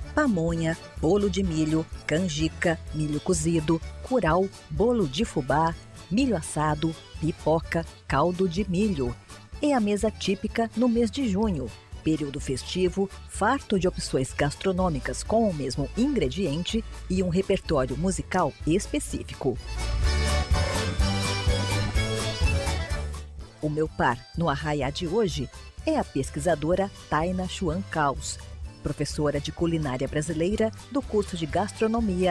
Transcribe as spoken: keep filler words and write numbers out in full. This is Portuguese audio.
pamonha, bolo de milho, canjica, milho cozido, curau, bolo de fubá, milho assado, pipoca, caldo de milho. É a mesa típica no mês de junho, período festivo, farto de opções gastronômicas com o mesmo ingrediente e um repertório musical específico. O meu par no Arraiá de hoje é a pesquisadora Taina Chuan Caus, professora de culinária brasileira do curso de gastronomia